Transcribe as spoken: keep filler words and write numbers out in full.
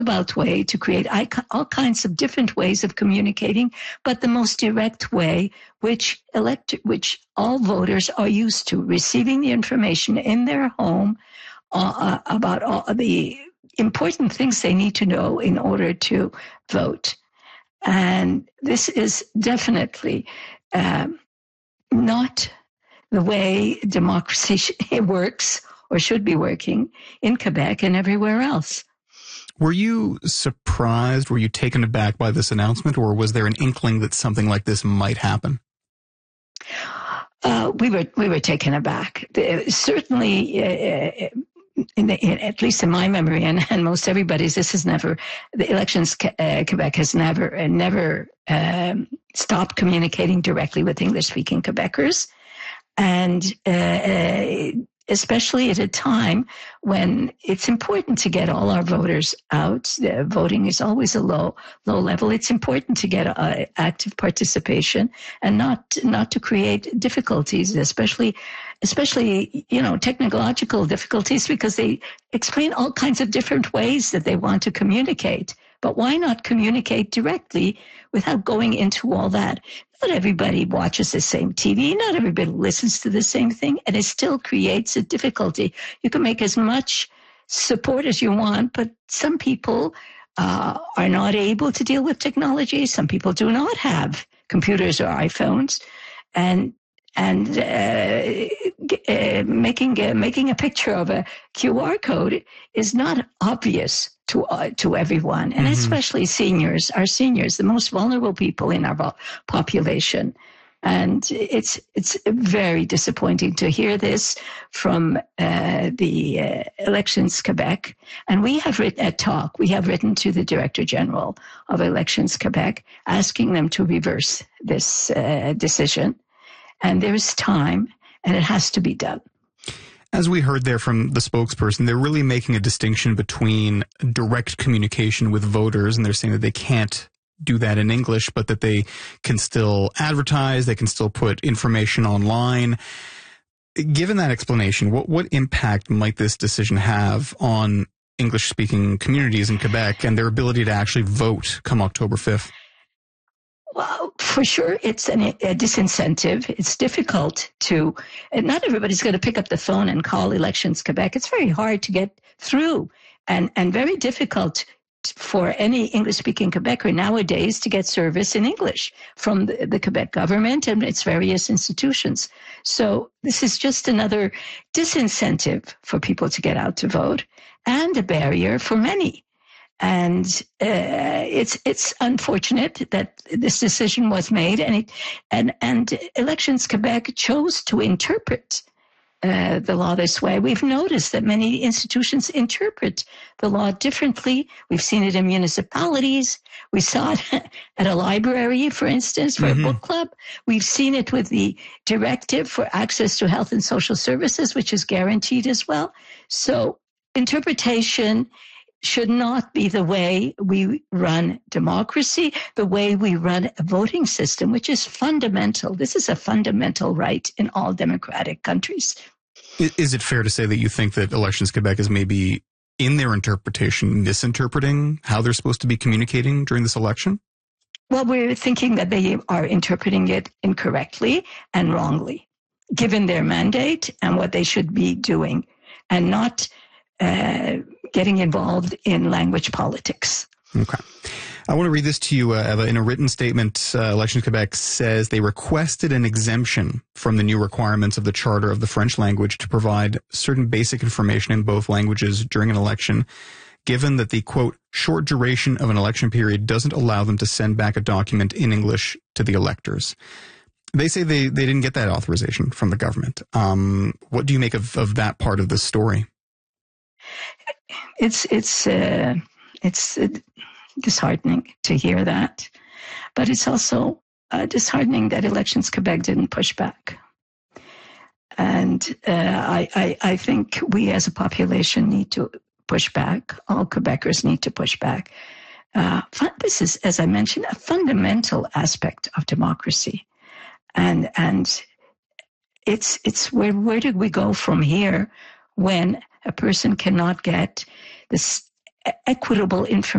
roundabout way to create all kinds of different ways of communicating, but the most direct way, which elect, which all voters are used to, receiving the information in their home uh, about all the important things they need to know in order to vote. And this is definitely um, not the way democracy works or should be working in Quebec and everywhere else. Were you surprised? Were you taken aback by this announcement, or was there an inkling that something like this might happen? Uh, we were we were taken aback. The, certainly, uh, in the, in, at least in my memory, and, and most everybody's, this has never, the elections, uh, Quebec has never, uh, never um, stopped communicating directly with English-speaking Quebecers. And uh, uh, especially at a time when it's important to get all our voters out. Uh, voting is always a low, low level. It's important to get uh, active participation and not not to create difficulties, especially, especially you know technological difficulties, because they explain all kinds of different ways that they want to communicate. But why not communicate directly without going into all that? Not everybody watches the same T V. Not everybody listens to the same thing. And it still creates a difficulty. You can make as much support as you want, but some people uh, are not able to deal with technology. Some people do not have computers or iPhones. And and uh, uh, making, uh, making a picture of a Q R code is not obvious to uh, to everyone, and mm-hmm. especially seniors, our seniors, the most vulnerable people in our population. And it's it's very disappointing to hear this from uh, the uh, Elections Quebec. And we have written at Talk, we have written to the Director General of Elections Quebec, asking them to reverse this uh, decision. And there's time, and it has to be done. As we heard there from the spokesperson, they're really making a distinction between direct communication with voters, and they're saying that they can't do that in English, but that they can still advertise, they can still put information online. Given that explanation, what, what impact might this decision have on English-speaking communities in Quebec and their ability to actually vote come October fifth? Well, for sure, it's an, a disincentive. It's difficult to, and not everybody's going to pick up the phone and call Elections Quebec. It's very hard to get through, and, and very difficult for any English-speaking Quebecer nowadays to get service in English from the, the Quebec government and its various institutions. So this is just another disincentive for people to get out to vote, and a barrier for many. And uh, it's it's unfortunate that this decision was made, and it, and and Elections Quebec chose to interpret uh, the law this way. We've noticed that many institutions interpret the law differently. We've seen it in municipalities. We saw it at a library, for instance, for mm-hmm. a book club. We've seen it with the directive for access to health and social services, which is guaranteed as well. So interpretation should not be the way we run democracy, the way we run a voting system, which is fundamental. This is a fundamental right in all democratic countries. Is it fair to say that you think that Elections Quebec is maybe, in their interpretation, misinterpreting how they're supposed to be communicating during this election? Well, we're thinking that they are interpreting it incorrectly and wrongly, given their mandate and what they should be doing, and not uh, getting involved in language politics. Okay. I want to read this to you, uh, Eva. In a written statement, uh, Elections Quebec says they requested an exemption from the new requirements of the Charter of the French language to provide certain basic information in both languages during an election, given that the, quote, short duration of an election period doesn't allow them to send back a document in English to the electors. They say they, they didn't get that authorization from the government. Um, what do you make of, of that part of the story? It's it's uh, it's uh, disheartening to hear that, but it's also uh, disheartening that Elections Quebec didn't push back. And uh, I, I I think we as a population need to push back. All Quebecers need to push back. Uh, this is, as I mentioned, a fundamental aspect of democracy, and and it's it's where where do we go from here when a person cannot get this equitable information